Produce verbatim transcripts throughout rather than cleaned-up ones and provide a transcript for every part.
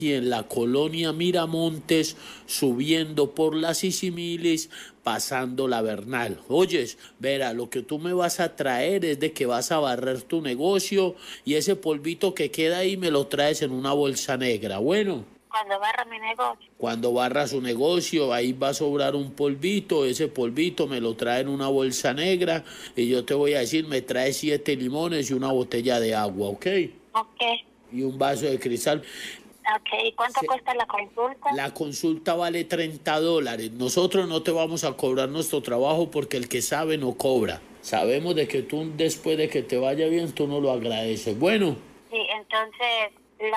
y en la colonia Miramontes, subiendo por las Sisimilis, pasando la Bernal. Oyes, verá, lo que tú me vas a traer es de que vas a barrer tu negocio y ese polvito que queda ahí me lo traes en una bolsa negra. Bueno. Cuando barra mi negocio. Cuando barra su negocio, ahí va a sobrar un polvito, ese polvito me lo trae en una bolsa negra y yo te voy a decir, me trae siete limones y una botella de agua, ¿ok? Ok. Y un vaso de cristal. Ok, ¿y cuánto Se, cuesta la consulta? La consulta vale treinta dólares. Nosotros no te vamos a cobrar nuestro trabajo porque el que sabe no cobra. Sabemos de que tú después de que te vaya bien, tú no lo agradeces. Bueno. Sí, entonces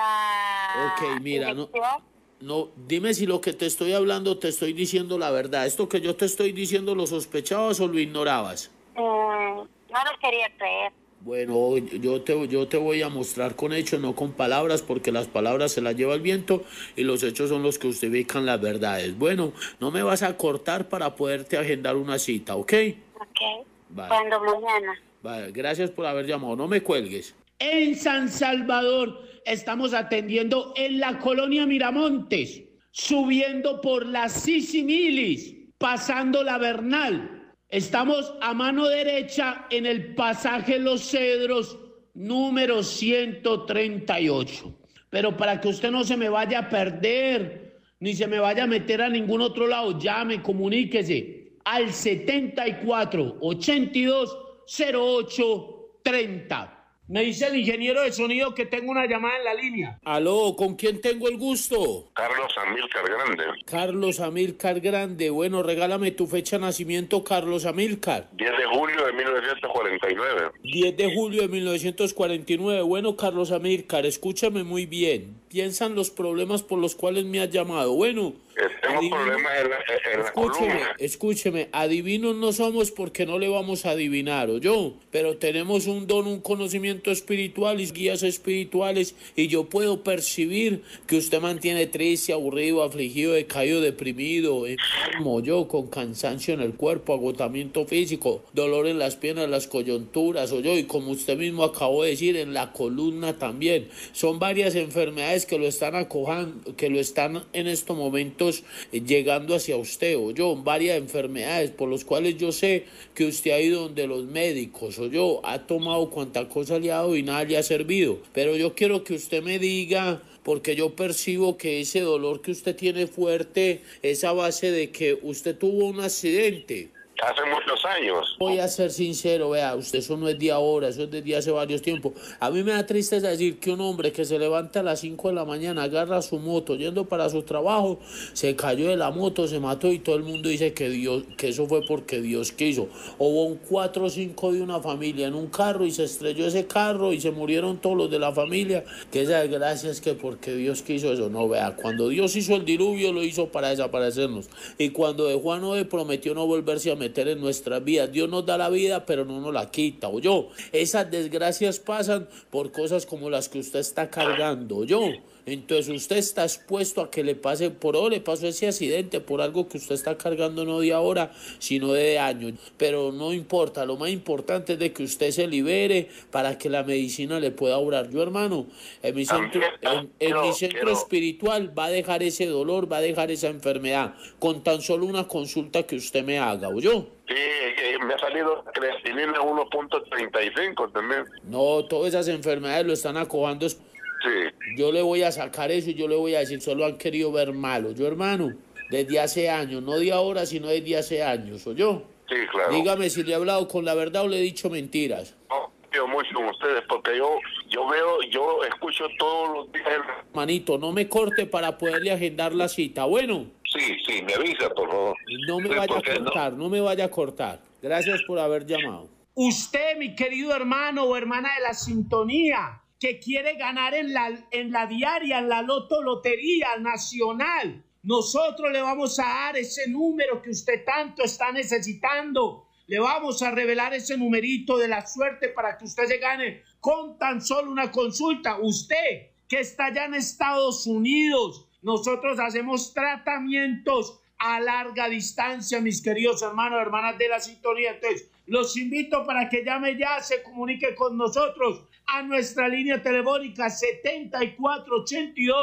la... Ok, mira, no, no, dime si lo que te estoy hablando te estoy diciendo la verdad. ¿Esto que yo te estoy diciendo lo sospechabas o lo ignorabas? Mm, no lo quería creer. Bueno, yo te, yo te voy a mostrar con hechos, no con palabras, porque las palabras se las lleva el viento y los hechos son los que justifican las verdades. Bueno, no me vas a cortar para poderte agendar una cita, ¿ok? Ok. Vale. Cuando mañana. Vale, gracias por haber llamado, no me cuelgues. En San Salvador estamos atendiendo en la colonia Miramontes, subiendo por las Sisimilis, pasando la Bernal. Estamos a mano derecha en el pasaje Los Cedros, número ciento treinta y ocho. Pero para que usted no se me vaya a perder, ni se me vaya a meter a ningún otro lado, llame, comuníquese al setenta y cuatro, ochenta y dos, cero ocho, treinta. Me dice el ingeniero de sonido que tengo una llamada en la línea. Aló, ¿con quién tengo el gusto? Carlos Amílcar Grande. Carlos Amílcar Grande. Bueno, regálame tu fecha de nacimiento, Carlos Amílcar. diez de julio de mil novecientos cuarenta y nueve. diez de julio de mil novecientos cuarenta y nueve. Bueno, Carlos Amílcar, escúchame muy bien. Piensa en los problemas por los cuales me has llamado. Bueno, tengo adivino, problemas en la, en la escúcheme, columna. Escúcheme, adivinos no somos porque no le vamos a adivinar, ¿o yo? Pero tenemos un don, un conocimiento espiritual y guías espirituales y yo puedo percibir que usted mantiene triste, aburrido, afligido, decaído, deprimido, enfermo, yo con cansancio en el cuerpo, agotamiento físico, dolor en las piernas, las coyunturas, o yo, y como usted mismo acabó de decir, en la columna también. Son varias enfermedades que lo están acojando, que lo están en estos momentos llegando hacia usted, o yo, varias enfermedades por las cuales yo sé que usted ha ido donde los médicos, o yo, ha tomado cuanta cosa le ha dado y nada le ha servido, pero yo quiero que usted me diga, porque yo percibo que ese dolor que usted tiene fuerte es a base de que usted tuvo un accidente. Hace muchos años. Voy a ser sincero, vea, usted eso no es de ahora, eso es desde hace varios tiempos. A mí me da tristeza decir que un hombre que se levanta a las cinco de la mañana, agarra su moto, yendo para su trabajo, se cayó de la moto, se mató y todo el mundo dice que Dios, que eso fue porque Dios quiso. Hubo un cuatro o cinco de una familia en un carro y se estrelló ese carro y se murieron todos los de la familia. Que esa desgracia es que porque Dios quiso eso. No, vea, cuando Dios hizo el diluvio lo hizo para desaparecernos. Y cuando dejó a Noé prometió no volverse a meter en nuestras vidas. Dios nos da la vida, pero no nos la quita, o yo. Esas desgracias pasan por cosas como las que usted está cargando, yo. Entonces usted está expuesto a que le pase, por ahora le pasó ese accidente, por algo que usted está cargando no de ahora, sino de años. Pero no importa, lo más importante es de que usted se libere para que la medicina le pueda obrar. Yo, hermano, en mi centro, en, en mi centro espiritual va a dejar ese dolor, va a dejar esa enfermedad, con tan solo una consulta que usted me haga, ¿o yo? Sí, me ha salido creatinina uno punto treinta y cinco también. No, todas esas enfermedades lo están acojando. Sí. Yo le voy a sacar eso y yo le voy a decir, solo han querido ver malo. Yo, hermano, desde hace años, no de ahora, sino desde hace años, ¿o yo? Sí, claro. Dígame si le he hablado con la verdad o le he dicho mentiras. No, yo mucho con ustedes porque yo, yo veo, yo escucho todos los días. Manito, no me corte para poderle agendar la cita, bueno. Sí, sí, me avisa, por favor. No me vaya a cortar, no? no me vaya a cortar. Gracias por haber llamado. Usted, mi querido hermano o hermana de la sintonía, que quiere ganar en la, en la diaria, en la loto lotería nacional, nosotros le vamos a dar ese número que usted tanto está necesitando. Le vamos a revelar ese numerito de la suerte para que usted se gane con tan solo una consulta. Usted que está allá en Estados Unidos, nosotros hacemos tratamientos a larga distancia, mis queridos hermanos, hermanas de la sintonía. Entonces, los invito para que llame ya, se comunique con nosotros a nuestra línea telefónica setenta y cuatro ochenta y dos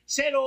cero